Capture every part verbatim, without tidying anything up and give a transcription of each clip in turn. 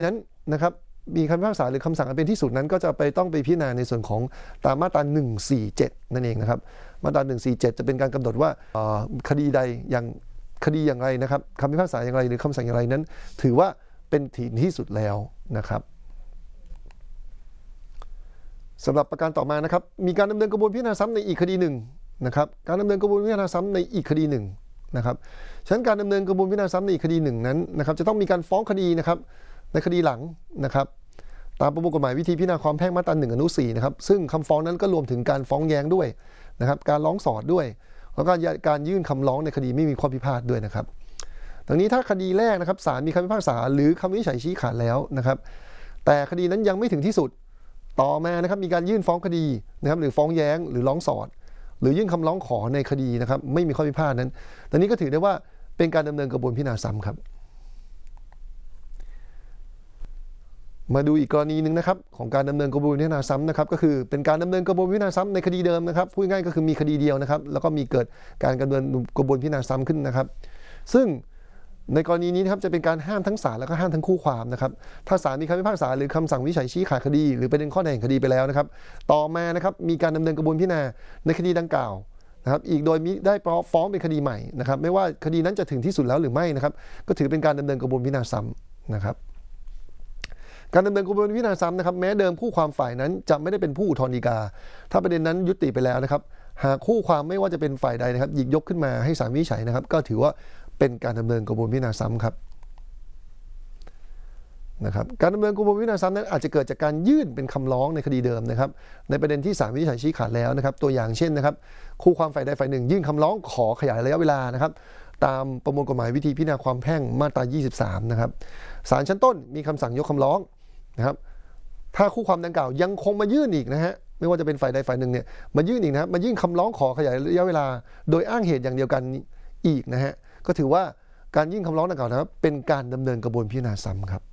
นั้นนะครับมีคำพิพากษาหรือคำสั่งอันเป็นที่สุดนั้นก็จะไปต้องไปพิจารณาในส่วนของตามมาตราหนึ่งสี่เจ็ดนั่นเองนะครับมาตราหนึ่งสี่เจ็ดจะเป็นการกำหนดว่าคดีใดอย่างคดีอย่างไรนะครับคำพิพากษาอย่างไรหรือคำสั่งอย่างไรนั้นถือว่าเป็นถึงที่สุดแล้วนะครับสำหรับประการต่อมานะครับมีการดำเนินกระบวนพิจารณาซ้ำในอีกคดีหนึ่งนะครับการดำเนินกระบวนพิจารณาซ้ำในอีกคดีหนึ่งนะครับฉะนั้นการดำเนินกระบวนพิจารณาซ้ำในอีกคดีหนึ่งนั้นนะครับจะต้องมีการฟ้องคดีนะครับในคดีหลังนะครับตามประมวลกฎหมายวิธีพิจารณาความแพ่งมาตราหนึ่งอนุสี่นะครับซึ่งคำฟ้องนั้นก็รวมถึงการฟ้องแย้งด้วยนะครับการร้องสอดด้วยแล้วก็การยื่นคำร้องในคดีไม่มีข้อพิพาทด้วยนะครับดังนี้ถ้าคดีแรกนะครับศาลมีคำพิพากษาหรือคำวินิจฉัยชี้ขาดแล้วนะครับแต่คดีนั้นยังไม่ถึงที่สุดต่อมานะครับมีการยื่นฟ้องคดีนะครับหรือฟ้องแย้งหรือร้องสอดหรือยื่นคำร้องขอในคดีนะครับไม่มีข้อพิพาทนั้นดังนี้ก็ถือได้ว่าเป็นการดำเนินกระบวนพิจารณาซ้ำครับมาดูอีกกรณีหนึ่งนะครับของการดำเนินกระบวนพิจารณาซ้ำนะครับก็คือเป็นการดำเนินกระบวนพิจารณาซ้ำในคดีเดิมนะครับพูดง่ายก็คือมีคดีเดียวนะครับแล้วก็มีเกิดการดำเนินกระบวนพิจารณาซ้ำขึ้นนะครับซึ่งในกรณีนี้นะครับจะเป็นการห้ามทั้งศาลแล้วก็ห้ามทั้งคู่ความนะครับถ้าศาลมีคำพิพากษาหรือคำสั่งวินิจฉัยชี้ขาดคดีหรือประเด็นข้อใดแห่งคดีไปแล้วนะครับต่อมานะครับมีการดำเนินกระบวนพิจารณาในคดีดังกล่าวนะครับอีกโดยมีได้ฟ้องเป็นคดีใหม่นะครับไม่ว่าคดีนั้นจะถึงที่สุดแล้วหรือไม่นะครับก็ถือเป็นการดำเนินกระบวนพิจารณาซ้ำนะครับการดำเนินกระบวนพิจารณาซ้ำนะครับแม้เดิมคู่ความฝ่ายนั้นจะไม่ได้เป็นผู้อุทธรณ์ฎีกาถ้าประเด็นนั้นยุติไปแล้วนะครับหากคู่ความไม่ว่าจะเป็นฝ่ายใดนะครับหยิบยกขึ้นมาให้ศาลวินิจฉัยนะครับก็ถือว่าเป็นการดำเนินกระบวนพิจารณาซ้ำครับนะครับการดำเนินกระบวนพิจารณาซ้ำนั้นอาจจะเกิดจากการยื่นเป็นคำร้องในคดีเดิมนะครับในประเด็นที่ศาลวินิจฉัยชี้ขาดแล้วนะครับตัวอย่างเช่นนะครับคู่ความฝ่ายใดฝ่ายหนึ่งยื่นคำร้องขอขยายระยะเวลานะครับตามประมวลกฎหมายวิธีพิจารณาความแพ่งมาตรายี่สิบสามนะครับศาลชั้นต้นมีคำสั่งยกคำร้องนะครับถ้าคู่ความดังกล่าวยังคงมายื่นอีกนะฮะไม่ว่าจะเป็นฝ่ายใดฝ่ายหนึ่งเนี่ยมายื่นอีกนะครับมายื่นคำร้องขอขยายระยะเวลาโดยอ้างเหตุอย่างเดียวกันอีกนะฮะก็ถือว่าการยื่นคำร้องดังกล่าวนะครับเป็นการดำเนินกระบวนพิจารณาซ้ำครับ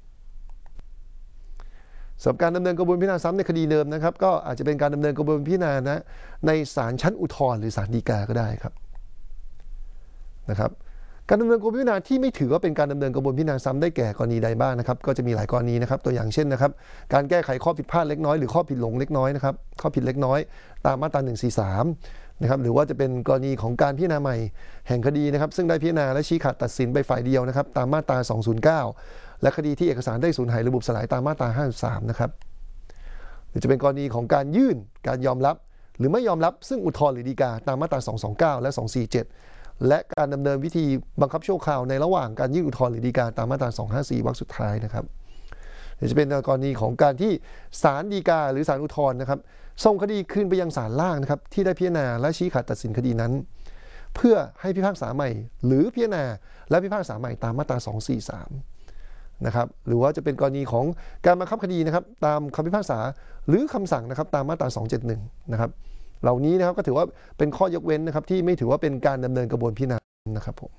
สำหรับการดำเนินกระบวนพิจารณาซ้ำในคดีเดิมนะครับก็อาจจะเป็นการดำเนินกระบวนพิจารณานะในศาลชั้นอุทธรณ์หรือศาลฎีกาก็ได้ครับนะครับการดำเนินกระบวนพิจารณาที่ไม่ถือว่าเป็นการดำเนินกระบวนพิจารณาซ้ำได้แก่กรณีใดบ้างนะครับก็จะมีหลายกรณีนะครับตัวอย่างเช่นนะครับการแก้ไขข้อผิดพลาดเล็กน้อยหรือข้อผิดหลงเล็กน้อยนะครับข้อผิดเล็กน้อยตามมาตราหนึ่งสี่สามนะครับหรือว่าจะเป็นกรณีของการพิจารณาใหม่แห่งคดีนะครับซึ่งได้พิจารณาและชี้ขาดตัดสินไปฝ่ายเดียวนะครับตามมาตราสองศูนย์เก้าและคดีที่เอกสารได้สูญหายหรือบุบสลายตามมาตราห้าสิบสามนะครับหรือจะเป็นกรณีของการยื่นการยอมรับหรือไม่ยอมรับซึ่งอุทธรณ์หรือฎีกาตามมาตราสองสองเก้าและสองสี่เจ็ดและการดำเนินวิธีบังคับชั่วคราวในระหว่างการยื่นอุทธรณ์หรือฎีกาตามมาตราสองห้าสี่วรรคสุดท้ายนะครับหรือจะเป็นกรณีของการที่ศาลฎีกาหรือศาลอุทธรณ์นะครับส่งคดีคืนไปยังศาลล่างนะครับที่ได้พิจารณาและชี้ขาดตัดสินคดีนั้นเพื่อให้พิพากษาใหม่หรือพิจารณาและพิพากษาใหม่ตามมาตราสองสี่สามนะครับหรือว่าจะเป็นกรณีของการบังคับคดีนะครับตามคำพิพากษาหรือคำสั่งนะครับตามมาตราสองเจ็ดหนึ่งนะครับเหล่านี้นะครับก็ถือว่าเป็นข้อยกเว้นนะครับที่ไม่ถือว่าเป็นการดำเนินกระบวนพิจารณานะครับผม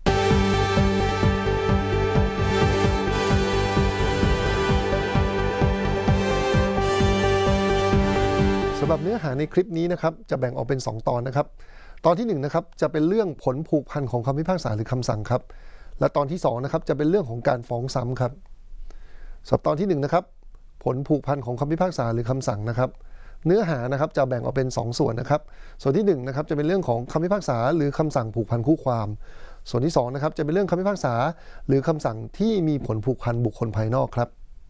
สำหรับเนื้อหาในคลิปนี้นะครับจะแบ่งออกเป็นสองตอนนะครับตอนที่หนึ่งนะครับจะเป็นเรื่องผลผูกพันของคำพิพากษาหรือคำสั่งครับและตอนที่สองนะครับจะเป็นเรื่องของการฟ้องซ้ำครับสำหรับตอนที่หนึ่งนะครับผลผูกพันของคำพิพากษาหรือคำสั่งนะครับเนื้อหานะครับจะแบ่งออกเป็นสองส่วนนะครับส่วนที่หนึ่งนะครับจะเป็นเรื่องของคำพิพากษาหรือคำสั่งผูกพันคู่ความส่วนที่สองนะครับจะเป็นเรื่องคำพิพากษาหรือคำสั่งที่มีผลผูกพันบุคคลภายนอกครับ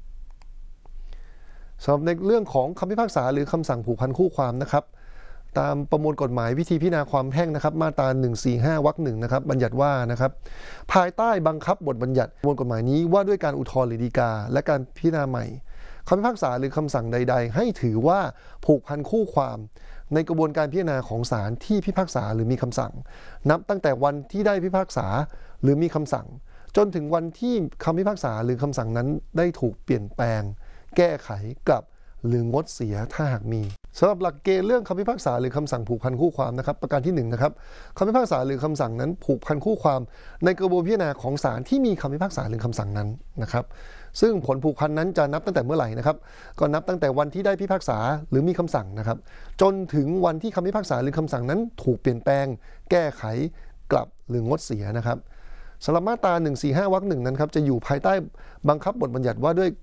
สำหรับในเรื่องของคำพิพากษาหรือคำสั่งผูกพันคู่ความนะครับตามประมวลกฎหมายวิธีพิจารณาความแพ่งนะครับมาตราหนึ่งสี่ห้าวรรคหนึ่งนะครับบัญญัติว่านะครับภายใต้บังคับบทบัญญัติประมวลกฎหมายนี้ว่าด้วยการอุทธรณ์หรือฎีกาและการพิจารณาใหม่คำพิพากษาหรือคำสั่งใดๆให้ถือว่าผูกพันคู่ความในกระบวนการพิจารณาของศาลที่พิพากษาหรือมีคำสั่งนับตั้งแต่วันที่ได้พิพากษาหรือมีคำสั่งจนถึงวันที่คำพิพากษาหรือคำสั่งนั้นได้ถูกเปลี่ยนแปลงแก้ไขกลับหรืองดเสียถ้าหากมีสำหรับหลักเกณฑ์เรื่องคำพิพากษาหรือคำสั่งผูกพันคู่ความนะครับประการที่หนึ่งนะครับคำพิพากษาหรือคำสั่งนั้นผูกพันคู่ความในกระบวนพิจารณาของศาลที่มีคำพิพากษาหรือคำสั่งนั้นนะครับซึ่งผลผูกพันนั้นจะนับตั้งแต่เมื่อไหร่นะครับก็นับตั้งแต่วันที่ได้พิพากษาหรือมีคำสั่งนะครับจนถึงวันที่คำพิพากษาหรือคำสั่งนั้นถูกเปลี่ยนแปลงแก้ไขกลับหรืองดเสียนะครับสำหรับมาตราหนึ่งสี่ห้าวรรคหนึ่งนั้นครับจะอยู่ภายใต้บังคับบทบัญญัติว่าด้วย